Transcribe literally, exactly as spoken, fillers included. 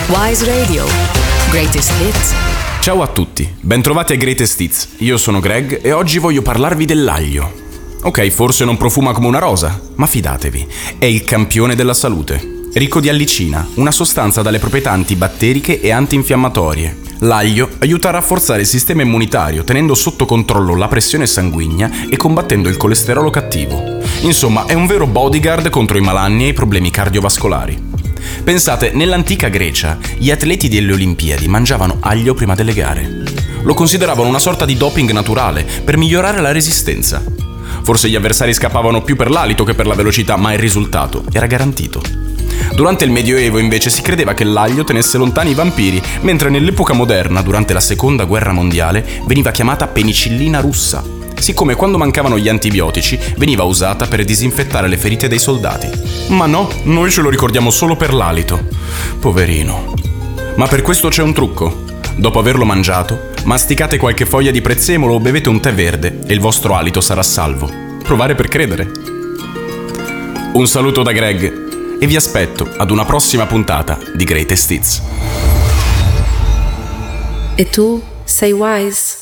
Wise Radio. Greatest Hits. Ciao a tutti, bentrovati a Greatest Hits. Io sono Greg e oggi voglio parlarvi dell'aglio. Ok, forse non profuma come una rosa, ma fidatevi, è il campione della salute. Ricco di allicina, una sostanza dalle proprietà antibatteriche e antinfiammatorie. L'aglio aiuta a rafforzare il sistema immunitario, tenendo sotto controllo la pressione sanguigna e combattendo il colesterolo cattivo. Insomma, è un vero bodyguard contro i malanni e i problemi cardiovascolari. Pensate, nell'antica Grecia, gli atleti delle Olimpiadi mangiavano aglio prima delle gare. Lo consideravano una sorta di doping naturale per migliorare la resistenza. Forse gli avversari scappavano più per l'alito che per la velocità, ma il risultato era garantito. Durante il Medioevo invece si credeva che l'aglio tenesse lontani i vampiri, mentre nell'epoca moderna, durante la Seconda Guerra Mondiale, veniva chiamata penicillina russa, siccome quando mancavano gli antibiotici veniva usata per disinfettare le ferite dei soldati. Ma no, noi ce lo ricordiamo solo per l'alito. Poverino. Ma per questo c'è un trucco. Dopo averlo mangiato, masticate qualche foglia di prezzemolo o bevete un tè verde e il vostro alito sarà salvo. Provare per credere. Un saluto da Greg e vi aspetto ad una prossima puntata di Greatest Hits. E tu sei wise?